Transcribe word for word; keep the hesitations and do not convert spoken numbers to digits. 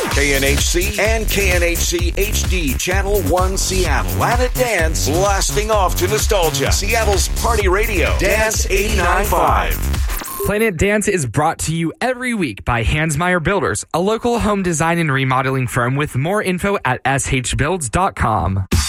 K N H C and K N H C H D Channel one Seattle. Planet Dance, blasting off to nostalgia. Seattle's party radio. Dance eighty-nine point five. Planet Dance is brought to you every week by Hansmeier Builders, a local home design and remodeling firm with more info at s h builds dot com.